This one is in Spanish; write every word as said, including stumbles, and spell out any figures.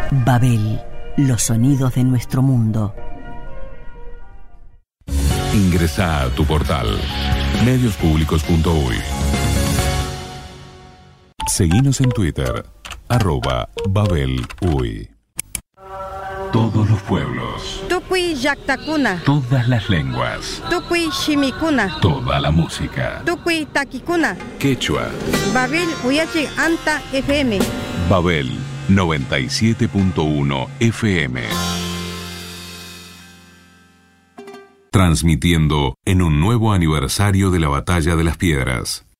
Babel, los sonidos de nuestro mundo. Ingresá a tu portal medios públicos punto uy. Seguinos en Twitter, arroba Babel Uy. Todos los pueblos. Tukuy llaqtakuna. Todas las lenguas. Tukuy shimikuna. Toda la música. Tukuy takikuna. Quechua. Babel Uyachik Anta F M. Babel noventa y siete punto uno F M. Transmitiendo en un nuevo aniversario de la Batalla de las Piedras.